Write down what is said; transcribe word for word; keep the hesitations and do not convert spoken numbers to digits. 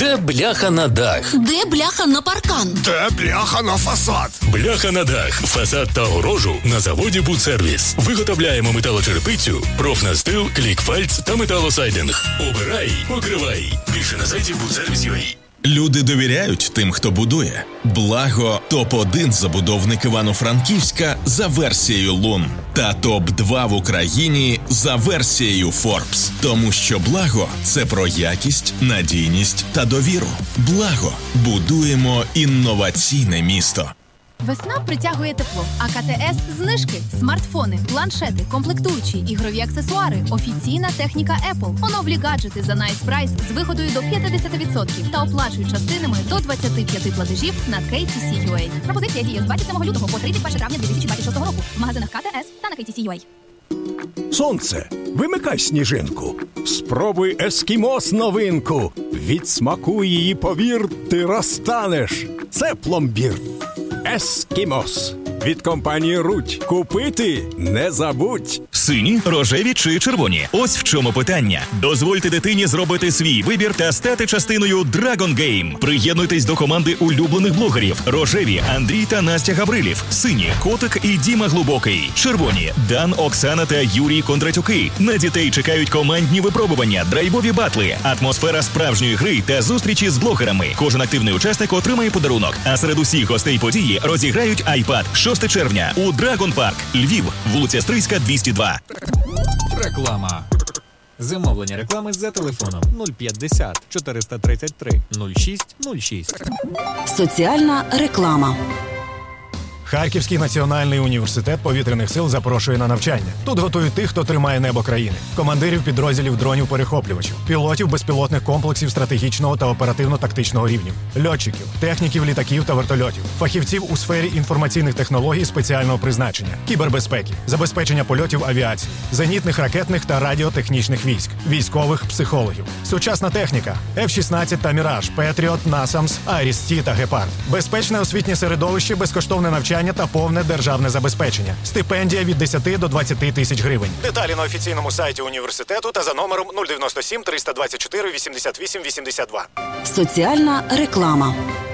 Де бляха на дах? Де бляха на паркан? Де бляха на фасад? Бляха на дах, фасад та огорожу на заводі «Будсервіс». Виготовляємо металочерепицю, профнастил, клікфальц та металосайдинг. Обирай, покривай. Більше на сайті будсервіс крапка ю а. Люди довіряють тим, хто будує. Благо – топ один забудовник Івано-Франківська за версією Лун. Та топ два в Україні за версією Forbes. Тому що Благо – це про якість, надійність та довіру. Благо. Будуємо інноваційне місто. Весна притягує тепло, а ка те ес – знижки, смартфони, планшети, комплектуючі, ігрові аксесуари, офіційна техніка Apple, оновлі гаджети за Nice Price з вигодою до п'ятдесят відсотків та оплачують частинами до двадцять п'ять платежів на кей ті сі крапка ю а. Пропозиція діє з двадцять сьомого лютого по тридцять першого травня дві тисячі двадцять шостого року в магазинах ка те ес та на кей ті сі крапка ю а. Сонце, вимикай сніжинку. Спробуй ескімос новинку. Від смаку її, повір, ти розтанеш. Це пломбір. Ескімос. Від компанії «Рудь». Купити не забудь. Сині, рожеві чи червоні? Ось в чому питання. Дозвольте дитині зробити свій вибір та стати частиною Dragon Game. Приєднуйтесь до команди улюблених блогерів. Рожеві – Андрій та Настя Гаврилів. Сині – Котик і Діма Глибокий. Червоні – Дан, Оксана та Юрій Кондратюки. На дітей чекають командні випробування, драйвові батли, атмосфера справжньої гри та зустрічі з блогерами. Кожен активний учасник отримає подарунок. А серед усіх гостей події розіграють iPad. шостого червня у Dragon Park, Львів, вулиця Стрийська, двісті два. Реклама. Замовлення реклами за телефоном нуль п'ятдесят чотириста тридцять три нуль шість нуль шість. Соціальна реклама. Харківський національний університет повітряних сил запрошує на навчання. Тут готують тих, хто тримає небо країни. Командирів підрозділів дронів-перехоплювачів, пілотів безпілотних комплексів стратегічного та оперативно-тактичного рівнів, льотчиків, техніків літаків та вертольотів, фахівців у сфері інформаційних технологій спеціального призначення, кібербезпеки, забезпечення польотів авіації, зенітних ракетних та радіотехнічних військ, військових психологів, сучасна техніка, еф шістнадцять та Міраж, Петріот, Насамс, Айріс-Ті та Гепард, безпечне освітнє середовище, безкоштовне навчання та повне державне забезпечення. Стипендія від десяти до двадцяти тисяч гривень. Деталі на офіційному сайті університету та за номером нуль дев'яносто сім триста двадцять чотири вісімдесят вісім вісімдесят два. Соціальна реклама.